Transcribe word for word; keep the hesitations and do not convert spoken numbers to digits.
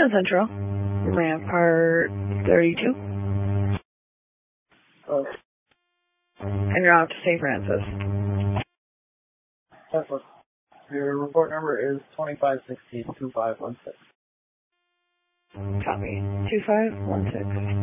Grand Central, Rampart thirty-two. Oh, And you're out to Saint Francis. Tesla. Your report number is twenty-five sixteen two five one six. Copy. two five one six.